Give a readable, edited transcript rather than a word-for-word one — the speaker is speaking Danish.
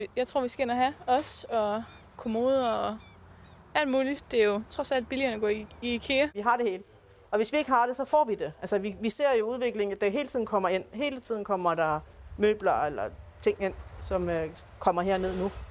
Jeg tror, vi skal ind og have os og kommode og alt muligt. Det er jo trods alt billigere at gå i IKEA. Vi har det hele. Og hvis vi ikke har det, så får vi det. Altså, vi ser jo udviklingen, at det hele tiden kommer ind. Hele tiden kommer der møbler eller ting ind, som kommer herned nu.